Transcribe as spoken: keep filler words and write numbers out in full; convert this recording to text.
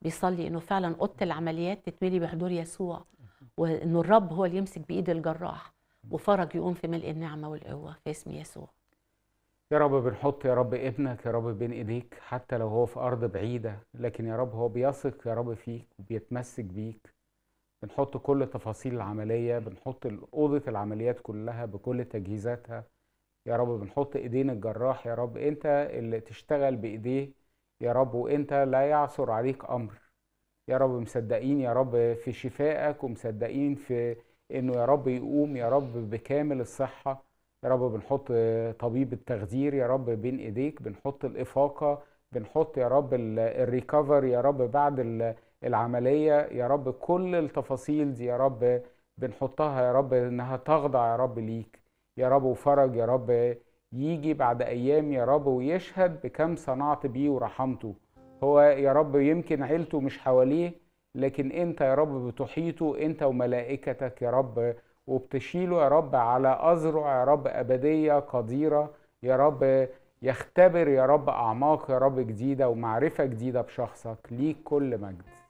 بيصلي إنه فعلًا أوضة العمليات تتملي بحضور يسوع، وإنه الرب هو اللي يمسك بإيد الجراح، وفرج يقوم في ملء النعمة والقوة في اسم يسوع. يا رب بنحط يا رب ابنك يا رب بين ايديك، حتى لو هو في ارض بعيدة، لكن يا رب هو بيثق يا رب فيك وبيتمسك بيك. بنحط كل تفاصيل العملية، بنحط أوضة العمليات كلها بكل تجهيزاتها. يا رب بنحط ايدين الجراح، يا رب انت اللي تشتغل بايديه يا رب، وانت لا يعثر عليك امر. يا رب مصدقين يا رب في شفائك، ومصدقين في انه يا رب يقوم يا رب بكامل الصحة. يا رب بنحط طبيب التخدير يا رب بين ايديك، بنحط الافاقة، بنحط يا رب الريكفر يا رب بعد ال- العملية. يا رب كل التفاصيل دي يا رب بنحطها يا رب انها تخضع يا رب ليك يا رب. وفرج يا رب يجي بعد ايام يا رب ويشهد بكم صنعت بيه ورحمته. هو يا رب يمكن عيلته مش حواليه، لكن انت يا رب بتحيطه انت وملائكتك يا رب، وبتشيله يا رب على أذرع يا رب أبدية قديرة يا رب. يختبر يا رب أعماق يا رب جديدة ومعرفة جديدة بشخصك. ليك كل مجد.